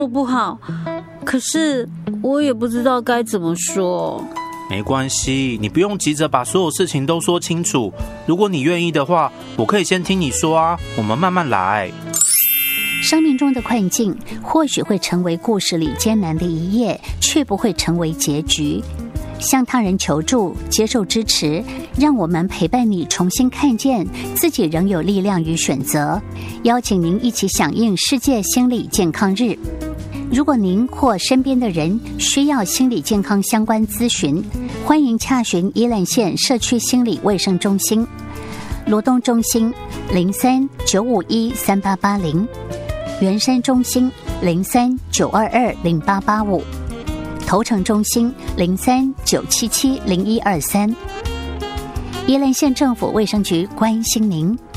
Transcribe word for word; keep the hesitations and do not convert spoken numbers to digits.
不好，可是我也不知道该怎么说。 没关系，你不用急着把所有事情都说清楚。如果你愿意的话，我可以先听你说啊，我们慢慢来。 生命中的困境或许会成为故事里艰难的一页，却不会成为结局。向他人求助，接受支持，让我们陪伴你重新看见自己仍有力量与选择。邀请您一起响应世界心理健康日。如果您或身边的人需要心理健康相关咨询，欢迎洽询宜兰县社区心理卫生中心、罗东中心零三九五一三八八零、圆山中心零三九二二零八八五、头城中心零三九七七零一二三。宜兰县政府卫生局关心您。